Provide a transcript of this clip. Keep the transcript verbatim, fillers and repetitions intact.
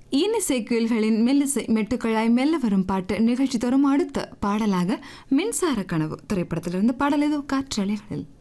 இன்னிசை கீழ்களின் மெல்லிசை மெட்டுக்களாய் மெல்ல வரும் பாட்டு நிகழ்ச்சி தரும் அடுத்த பாடலாக மின்சார கனவு திரைப்படத்திலிருந்து பாடல் ஏதோ காற்றலைகளில்.